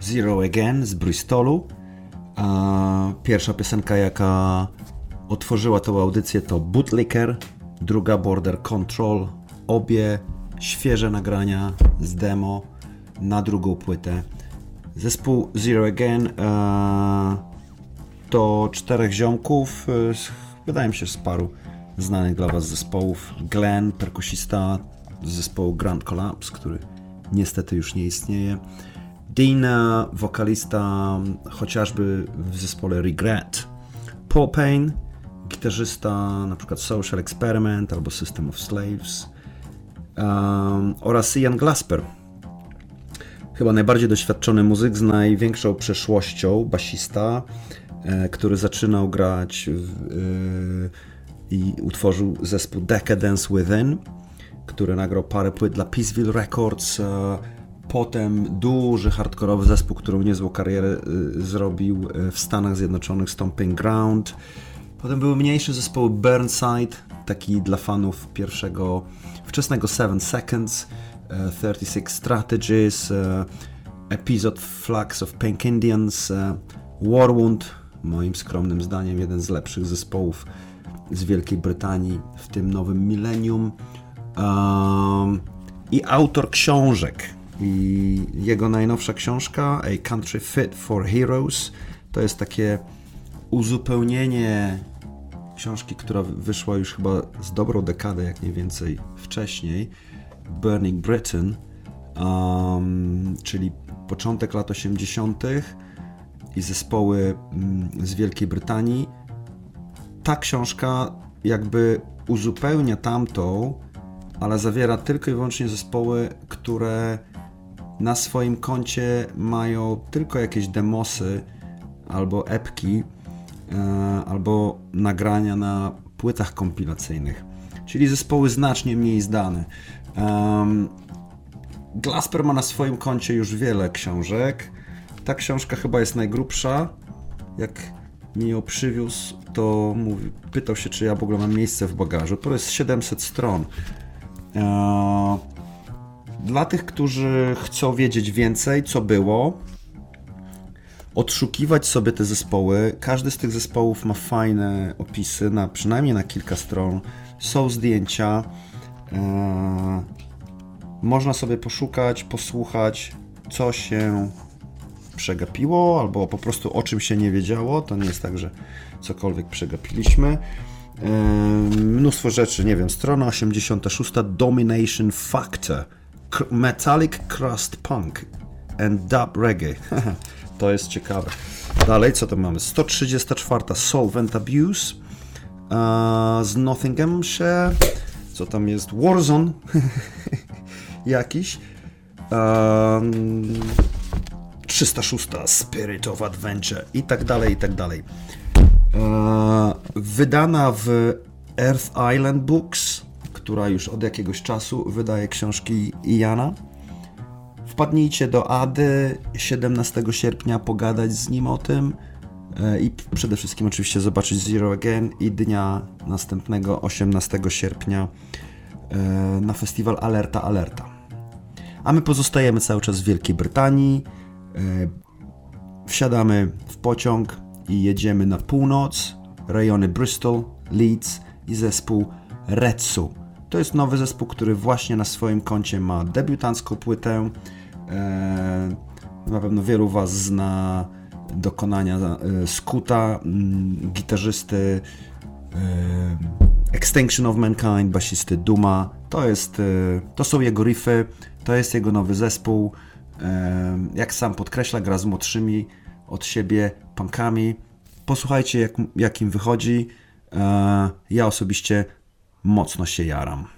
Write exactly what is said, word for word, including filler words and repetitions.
Zero Again z Bristolu. Pierwsza piosenka, jaka otworzyła tą audycję, to Bootlicker, druga Border Control, obie świeże nagrania z demo na drugą płytę. Zespół Zero Again to czterech ziomków, wydaje mi się, z paru znanych dla was zespołów. Glenn, perkusista z zespołu Grand Collapse, który niestety już nie istnieje. Dean, wokalista chociażby w zespole Regret. Paul Payne, gitarzysta na przykład Social Experiment albo System of Slaves. Um, oraz Ian Glasper, chyba najbardziej doświadczony muzyk z największą przeszłością, basista, e, który zaczynał grać w, e, i utworzył zespół Decadence Within, który nagrał parę płyt dla Peaceville Records. E, potem duży hardkorowy zespół, który niezłą karierę e, zrobił w Stanach Zjednoczonych, Stomping Ground. Potem były mniejsze zespoły, Burnside, taki dla fanów pierwszego, wczesnego Seven Seconds, uh, thirty six Strategies, uh, Episode Flux of Pink Indians, uh, Warwound, moim skromnym zdaniem jeden z lepszych zespołów z Wielkiej Brytanii w tym nowym milenium, um, i autor książek. I jego najnowsza książka, A Country Fit for Heroes, to jest takie uzupełnienie książki, która wyszła już chyba z dobrą dekadę, jak nie więcej, wcześniej, Burning Britain, um, czyli początek lat osiemdziesiątych i zespoły um, z Wielkiej Brytanii. Ta książka jakby uzupełnia tamtą, ale zawiera tylko i wyłącznie zespoły, które na swoim koncie mają tylko jakieś demosy albo epki, albo nagrania na płytach kompilacyjnych, czyli zespoły znacznie mniej znane. Um, Glasper ma na swoim koncie już wiele książek. Ta książka chyba jest najgrubsza. Jak mi ją przywiózł, to mówi, pytał się, czy ja w ogóle mam miejsce w bagażu. To jest siedemset stron. Um, dla tych, którzy chcą wiedzieć więcej, co było, odszukiwać sobie te zespoły. Każdy z tych zespołów ma fajne opisy, na, przynajmniej na kilka stron. Są zdjęcia. Eee, można sobie poszukać, posłuchać, co się przegapiło, albo po prostu o czym się nie wiedziało. To nie jest tak, że cokolwiek przegapiliśmy. Eee, mnóstwo rzeczy, nie wiem, strona osiemdziesiąta szósta, Domination Factor, Metallic Crust Punk and Dub Reggae. To jest ciekawe. Dalej, co to mamy? sto trzydziesta czwarta Solvent Abuse uh, z Nottinghamshire. Co tam jest? Warzone jakiś. Um, trzysta szósta Spirit of Adventure i tak dalej, i tak dalej. Uh, wydana w Earth Island Books, która już od jakiegoś czasu wydaje książki Iana. Wpadnijcie do Ady siedemnastego sierpnia, pogadać z nim o tym i przede wszystkim oczywiście zobaczyć Zero Again i dnia następnego, osiemnastego sierpnia, na festiwal Alerta Alerta. A my pozostajemy cały czas w Wielkiej Brytanii, wsiadamy w pociąg i jedziemy na północ, rejony Bristol, Leeds i zespół Retsu. To jest nowy zespół, który właśnie na swoim koncie ma debiutancką płytę. Eee, na pewno wielu was zna dokonania e, Skuta, m, gitarzysty e, Extinction of Mankind, basisty Duma. To jest, e, to są jego riffy, to jest jego nowy zespół. E, jak sam podkreśla, gra z młodszymi od siebie punkami. Posłuchajcie, jak, jak im wychodzi. E, ja osobiście mocno się jaram.